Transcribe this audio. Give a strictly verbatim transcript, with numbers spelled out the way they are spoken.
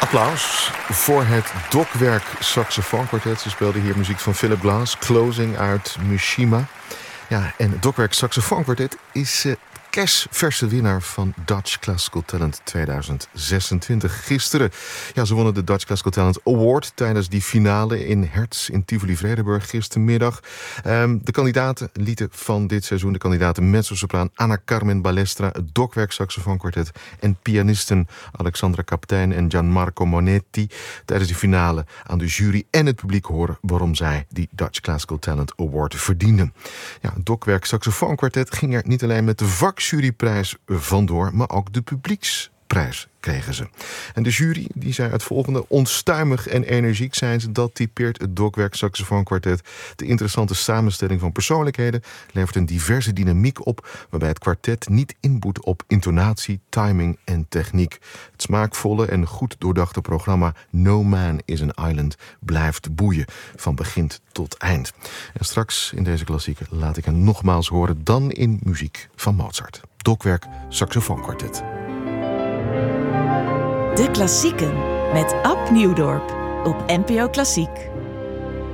Applaus voor het Dokwerk Saxofoonkwartet. Ze speelden hier muziek van Philip Glass, Closing uit Mishima. Ja, en het Dokwerk Saxofoonkwartet is uh, kersverse winnaar van Dutch Classical Talent tweeduizend zesentwintig. Gisteren, ja, ze wonnen de Dutch Classical Talent Award tijdens die finale in Hertz in Tivoli-Vredenburg gistermiddag. Um, de kandidaten lieten van dit seizoen, de kandidaten mezzosopraan Anna Carmen Balestra, het Dokwerk Saxofoonkwartet en pianisten Alexandra Kaptein en Gianmarco Monetti tijdens de finale aan de jury en het publiek horen waarom zij die Dutch Classical Talent Award verdienden. Ja, het Dokwerk Saxofoonkwartet ging er niet alleen met de vakjuryprijs vandoor, maar ook de publieksprijs kregen ze. En de jury die zei het volgende: onstuimig en energiek zijn ze. Dat typeert het Dokwerk Saxofoonkwartet. De interessante samenstelling van persoonlijkheden levert een diverse dynamiek op, waarbij het kwartet niet inboet op intonatie, timing en techniek. Het smaakvolle en goed doordachte programma No Man is an Island blijft boeien, van begin tot eind. En straks in deze klassieker laat ik hen nogmaals horen, dan in muziek van Mozart. Dokwerk Saxofoonkwartet. De Klassieken met Ab Nieuwdorp op N P O Klassiek.